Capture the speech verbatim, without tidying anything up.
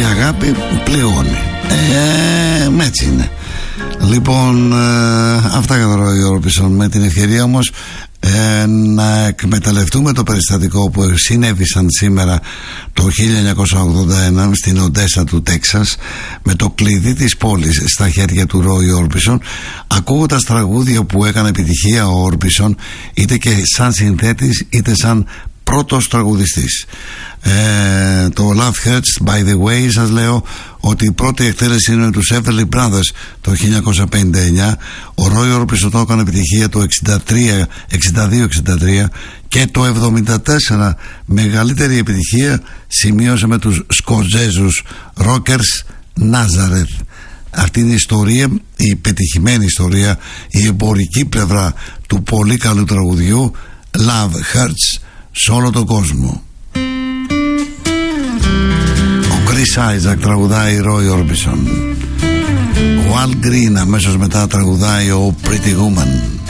η αγάπη πληγώνει. Ε, έτσι είναι. Λοιπόν, ε, αυτά για τον Roy Orbison. Με την ευκαιρία όμως ε, να εκμεταλλευτούμε το περιστατικό που συνέβησαν σήμερα το χίλια εννιακόσια ογδόντα ένα στην Οντέσα του Τέξας, με το κλειδί της πόλης στα χέρια του Roy Orbison, ακούγοντας τραγούδια που έκανε επιτυχία ο Orbison, είτε και σαν συνθέτης είτε σαν πρώτος τραγουδιστής. Ε, το Love Hurts, by the way, σας λέω ότι η πρώτη εκτέλεση είναι τους Everly Brothers το χίλια εννιακόσια πενήντα εννιά. Ο Roy Orbison το έκανε επιτυχία το εξήντα τρία, εξήντα δύο εξήντα τρία και το εβδομήντα τέσσερα μεγαλύτερη επιτυχία σημείωσε με τους Σκοτζέζους Rockers Nazareth. Αυτή είναι η ιστορία, η πετυχημένη ιστορία, η εμπορική πλευρά του πολύ καλού τραγουδιού Love Hurts σε όλο τον κόσμο. Ο Chris Isaac τραγουδάει Roy Orbison. Ο Al Green αμέσως μετά τραγουδάει ο Pretty Woman.